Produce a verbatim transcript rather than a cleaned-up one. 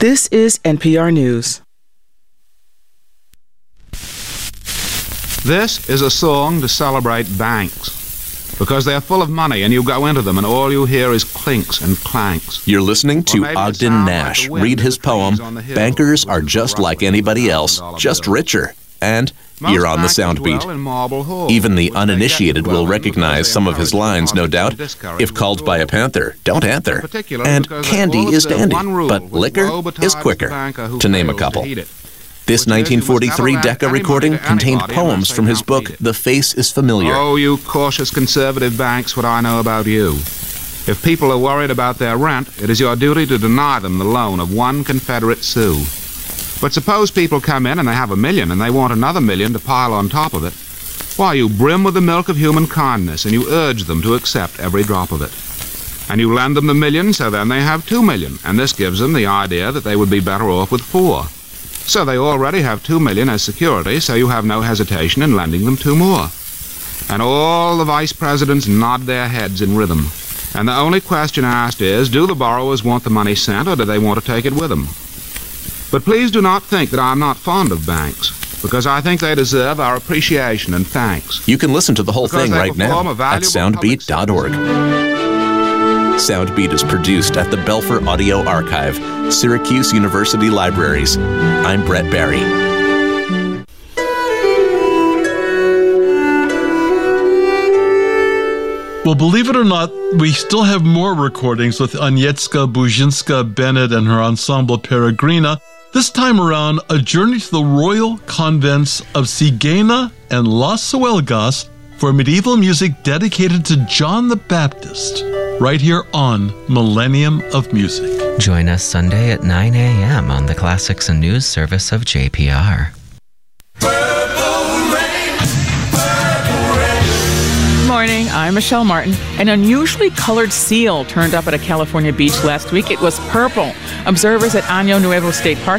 This is N P R News. This is a song to celebrate banks, because they're full of money and you go into them and all you hear is clinks and clanks. You're listening to Ogden Nash read his poem, Bankers Are Just Like Anybody Else, Just Richer. And you're on the sound beat. Even the uninitiated will recognize some of his lines, no doubt. If called by a panther, don't answer. And candy is dandy, but liquor is quicker, to name a couple. This nineteen forty-three Decca recording contained poems from his book, The Face is Familiar. Oh, you cautious conservative banks, what I know about you. If people are worried about their rent, it is your duty to deny them the loan of one Confederate sou. But suppose people come in and they have a million and they want another million to pile on top of it. Why, you brim with the milk of human kindness and you urge them to accept every drop of it. And you lend them the million, so then they have two million, and this gives them the idea that they would be better off with four. So they already have two million as security, so you have no hesitation in lending them two more. And all the vice presidents nod their heads in rhythm. And the only question asked is, do the borrowers want the money sent, or do they want to take it with them? But please do not think that I'm not fond of banks, because I think they deserve our appreciation and thanks. You can listen to the whole thing right now at soundbeat dot org. Soundbeat is produced at the Belfer Audio Archive, Syracuse University Libraries. I'm Brett Barry. Well, believe it or not, we still have more recordings with Agnieszka Buzinska-Bennett and her ensemble Peregrina. This time around, a journey to the royal convents of Sigena and Las Huelgas for medieval music dedicated to John the Baptist, right here on Millennium of Music. Join us Sunday at nine a.m. on the Classics and News service of J P R. Morning, I'm Michelle Martin. An unusually colored seal turned up at a California beach last week. It was purple. Observers at Año Nuevo State Park